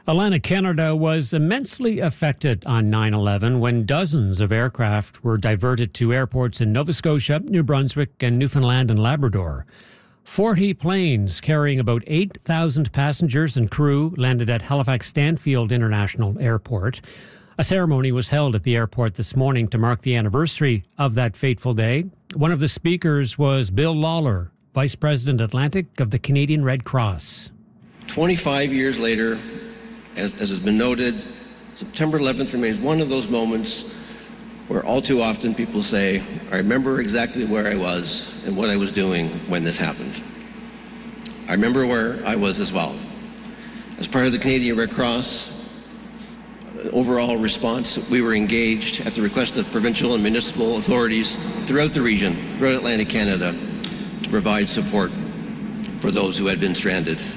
Atlantic Canada was immensely affected on 9/11 when dozens of aircraft were diverted to airports in Nova Scotia, New Brunswick, and Newfoundland and Labrador. 40 planes carrying about 8,000 passengers and crew landed at Halifax Stanfield International Airport. A ceremony was held at the airport this morning to mark the anniversary of that fateful day. One of the speakers was Bill Lawler, Vice President Atlantic of the Canadian Red Cross. 25 years later, as has been noted, September 11th remains one of those moments where all too often people say, I remember exactly where I was and what I was doing when this happened. I remember where I was as well. As part of the Canadian Red Cross overall response, we were engaged at the request of provincial and municipal authorities throughout the region, throughout Atlantic Canada, to provide support for those who had been stranded